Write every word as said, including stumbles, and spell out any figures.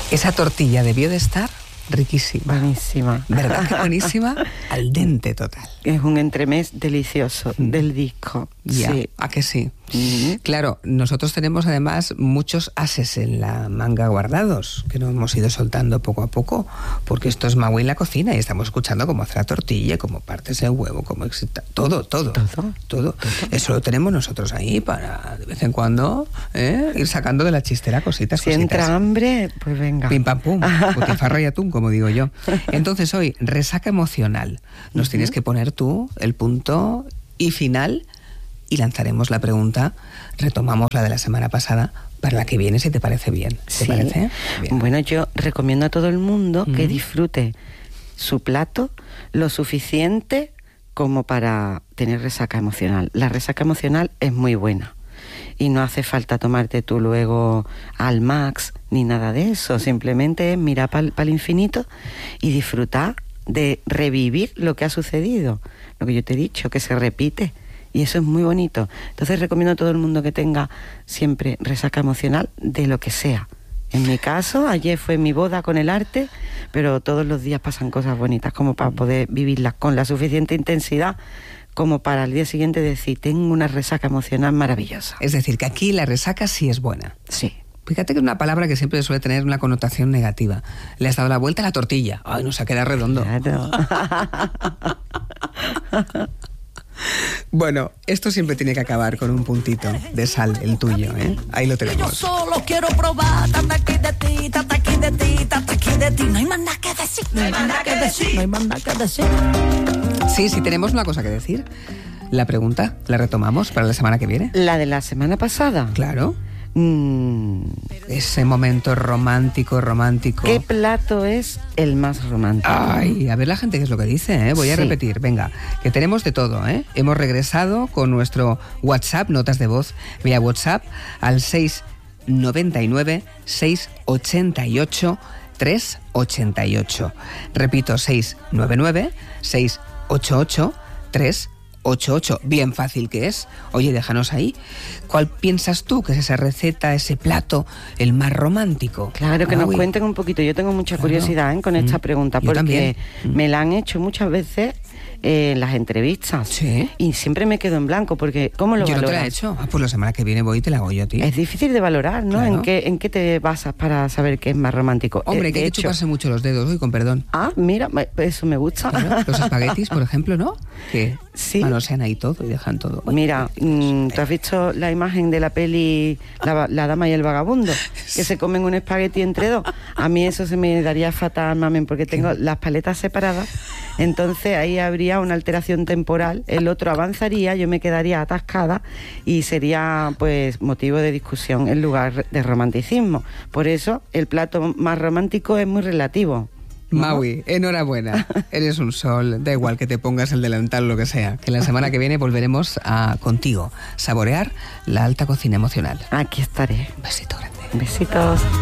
Esa tortilla debió de estar riquísima. Buenísima. ¿Verdad que buenísima? Al dente total. Es un entremés delicioso mm. del disco. Ya, sí. ¿a que sí? Mm-hmm. Claro, nosotros tenemos además muchos ases en la manga guardados, que nos hemos ido soltando poco a poco, porque esto es Maui en la cocina y estamos escuchando cómo hacer la tortilla, cómo partes el huevo, cómo excita, todo, todo, todo, todo, todo. Eso lo tenemos nosotros ahí para de vez en cuando ¿eh? ir sacando de la chistera cositas, si cositas. entra hambre, pues venga. Pim pam pum, butifarra y atún, como digo yo. Entonces hoy, resaca emocional. Nos uh-huh. tienes que poner tú el punto y final y lanzaremos la pregunta, retomamos la de la semana pasada, para la que viene, si te parece bien. ¿Te sí. parece? Bien. Bueno, yo recomiendo a todo el mundo uh-huh. que disfrute su plato lo suficiente como para tener resaca emocional. La resaca emocional es muy buena y no hace falta tomarte tú luego al max ni nada de eso, simplemente es mirar para el infinito y disfrutar de revivir lo que ha sucedido, lo que yo te he dicho, que se repite. Y eso es muy bonito. Entonces recomiendo a todo el mundo que tenga siempre resaca emocional de lo que sea. En mi caso, ayer fue mi boda con el arte, pero todos los días pasan cosas bonitas como para poder vivirlas con la suficiente intensidad como para el día siguiente decir, tengo una resaca emocional maravillosa. Es decir, que aquí la resaca sí es buena. Sí. Fíjate que es una palabra que siempre suele tener una connotación negativa. Le has dado la vuelta a la tortilla. Ay, nos ha quedado redondo. Claro. Bueno, esto siempre tiene que acabar con un puntito de sal, el tuyo, ¿eh? Ahí lo tenemos. Yo solo quiero probar, tata aquí de ti, tata aquí de ti, tata aquí de ti. No hay más nada que decir, no hay más nada que decir, no hay más nada que decir. Sí, sí, tenemos una cosa que decir. La pregunta, ¿la retomamos para la semana que viene? ¿La de la semana pasada? Claro. Mm. Ese momento romántico, romántico. ¿Qué plato es el más romántico? Ay, a ver la gente qué es lo que dice, ¿eh? Voy a sí. repetir, venga, que tenemos de todo, ¿eh? Hemos regresado con nuestro WhatsApp, notas de voz vía WhatsApp, al seis noventa y nueve, seiscientos ochenta y ocho, trescientos ochenta y ocho. Repito, seis noventa y nueve, seiscientos ochenta y ocho, trescientos ochenta y ocho. Bien fácil que es. Oye, déjanos ahí. ¿Cuál piensas tú que es esa receta, ese plato, el más romántico? Claro, que ah, nos uy. cuenten un poquito. Yo tengo mucha claro. curiosidad ¿eh? con mm. esta pregunta, Yo porque también. me la han hecho muchas veces eh, en las entrevistas. ¿Sí? Y siempre me quedo en blanco, porque ¿cómo lo Yo valoras? no te la he hecho. Ah, pues la semana que viene voy y te la hago yo, tío. Es difícil de valorar, ¿no? Claro. ¿En qué, ¿En qué te basas para saber qué es más romántico? Hombre, eh, que hay que hecho... chuparse mucho los dedos, hoy con perdón. Ah, mira, eso me gusta. Claro, los espaguetis, por ejemplo, ¿no? Que sí. manosean ahí todo y dejan todo. Mira, mmm, ¿tú has visto la imagen de la peli La, la dama y el vagabundo? Que se comen un espagueti entre dos. A mí eso se me daría fatal, mamen, porque tengo ¿Qué? las paletas separadas. Entonces ahí habría una alteración temporal. El otro avanzaría, yo me quedaría atascada y sería pues motivo de discusión en lugar de romanticismo. Por eso el plato más romántico es muy relativo. ¿No? Maui, enhorabuena. Eres un sol. Da igual que te pongas el delantal o lo que sea. Que la semana que viene volveremos a contigo saborear la alta cocina emocional. Aquí estaré. Un besito grande. Besitos.